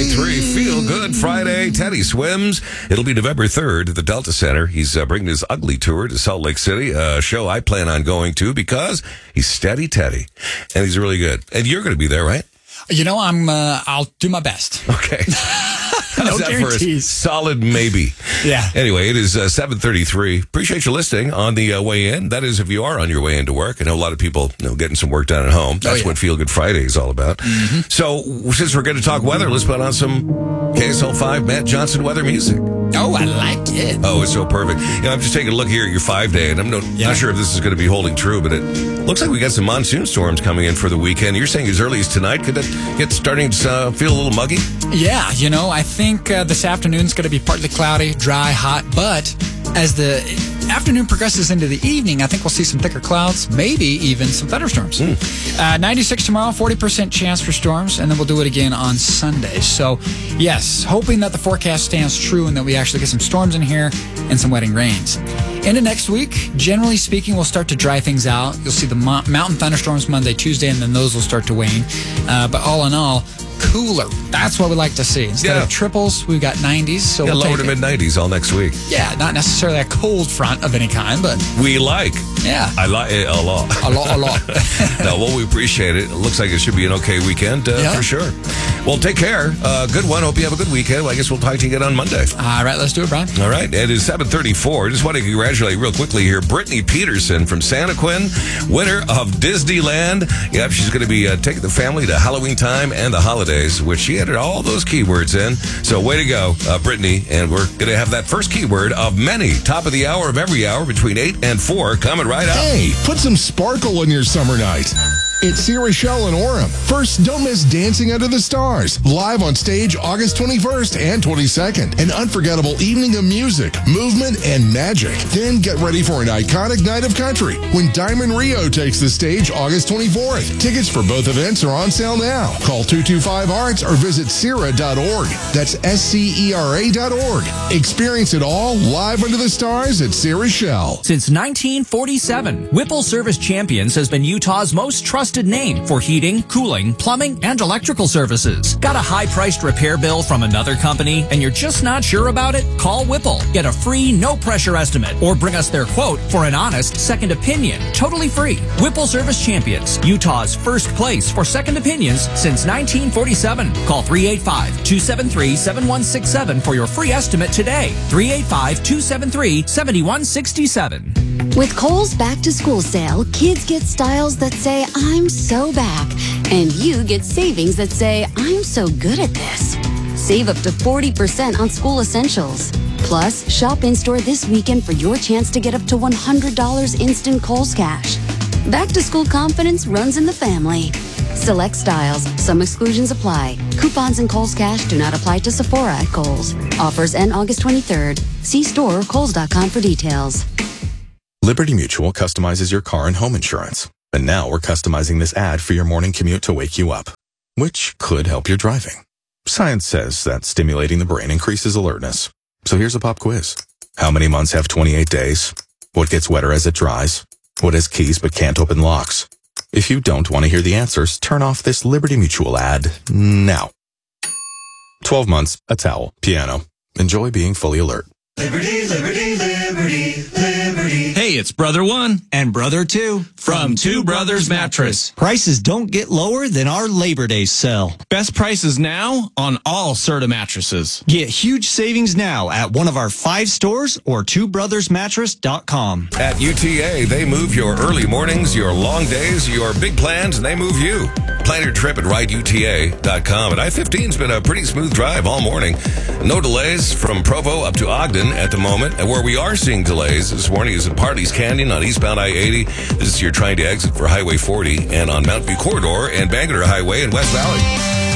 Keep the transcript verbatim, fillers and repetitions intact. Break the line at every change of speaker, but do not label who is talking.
point three Feel Good Friday. Teddy swims. It'll be November third at the Delta Center. He's uh, bringing his ugly tour to Salt Lake City, a show I plan on going to because he's Steady Teddy, and he's really good. And you're going to be there, right?
You know, I'm. Uh, I'll do my best.
Okay.
No
How's that
guarantees.
for a solid maybe?
Yeah.
Anyway, it is uh, seven thirty-three. Appreciate you listening on the uh, way in. That is if you are on your way into work. I know a lot of people you know, getting some work done at home. That's
oh, yeah.
what Feel Good Friday is all about. Mm-hmm. So since we're going to talk weather, let's put on some K S L five Matt Johnson weather music.
Oh, I like it.
Oh, it's so perfect. You know, I'm just taking a look here at your five-day, and I'm no, yeah. not sure if this is going to be holding true, but it looks like we got some monsoon storms coming in for the weekend. You're saying as early as tonight? Could it get starting to uh, feel a little muggy?
Yeah, you know, I think uh, this afternoon's going to be partly cloudy, dry, hot, but as the afternoon progresses into the evening, I think we'll see some thicker clouds, maybe even some thunderstorms. Mm. Uh, ninety-six tomorrow, forty percent chance for storms, and then we'll do it again on Sunday. So, yes, hoping that the forecast stands true and that we actually get some storms in here and some wetting rains. Into next week, generally speaking, we'll start to dry things out. You'll see the mo- mountain thunderstorms Monday, Tuesday, and then those will start to wane. Uh, but all in all, cooler. That's what we like to see. Instead
yeah.
of triples, we've got nineties. So
yeah,
we'll
lower to mid nineties all next week.
Yeah, not necessarily a cold front of any kind, but
we like.
Yeah,
I like it a lot.
A lot, a lot.
No, well, we appreciate it. It looks like it should be an okay weekend uh,
yeah.
for sure. Well, take care. Uh, good one. Hope you have a good weekend. Well, I guess we'll talk to you again on Monday.
All right, let's do it, Brian.
All right, it is seven thirty-four. Just want to congratulate real quickly here Brittany Peterson from Santaquin, winner of Disneyland. Yep, she's going to be uh, taking the family to Halloween time and the holidays, which she added all those keywords in. So way to go, uh, Brittany. And we're going to have that first keyword of many. Top of the hour of every hour between eight and four coming right up.
Hey, put some sparkle in your summer night. It's Sierra Shell in Orem. First, don't miss Dancing Under the Stars. Live on stage August twenty-first and twenty-second. An unforgettable evening of music, movement, and magic. Then get ready for an iconic night of country when Diamond Rio takes the stage August twenty-fourth. Tickets for both events are on sale now. Call two two five arts or visit sierra dot org. That's S C E R A dot org. Experience it all live under the stars at Sierra Shell.
Since nineteen forty-seven, Whipple Service Champions has been Utah's most trusted name for heating, cooling, plumbing, and electrical services. Got a high-priced repair bill from another company and you're just not sure about it? Call Whipple. Get a free, no-pressure estimate or bring us their quote for an honest second opinion. Totally free. Whipple Service Champions, Utah's first place for second opinions since nineteen forty-seven. Call three eight five, two seven three, seven one six seven for your free estimate today. three eight five, two seven three, seven one six seven.
With Kohl's Back to School sale, kids get styles that say, I'm so back. And you get savings that say, I'm so good at this. Save up to forty percent on school essentials. Plus, shop in-store this weekend for your chance to get up to one hundred dollars instant Kohl's cash. Back to school confidence runs in the family. Select styles. Some exclusions apply. Coupons and Kohl's cash do not apply to Sephora at Kohl's. Offers end August twenty-third. See store or kohls dot com for details.
Liberty Mutual customizes your car and home insurance. And now we're customizing this ad for your morning commute to wake you up, which could help your driving. Science says that stimulating the brain increases alertness. So here's a pop quiz. How many months have twenty-eight days? What gets wetter as it dries? What has keys but can't open locks? If you don't want to hear the answers, turn off this Liberty Mutual ad now. twelve months, a towel, piano. Enjoy being fully alert.
Liberty, liberty, liberty, liberty.
Hey, it's Brother One and Brother Two from Two Brothers Mattress.
Prices don't get lower than our Labor Day sale.
Best prices now on all Serta mattresses.
Get huge savings now at one of our five stores or two brothers mattress dot com.
At U T A, they move your early mornings, your long days, your big plans, and they move you. Plan your trip at ride U T A dot com. And I fifteen's been a pretty smooth drive all morning. No delays from Provo up to Ogden at the moment. And where we are seeing delays this morning is at Parley's Canyon on eastbound I eighty. This is you're trying to exit for Highway forty and on Mount View Corridor and Bangalore Highway in West Valley.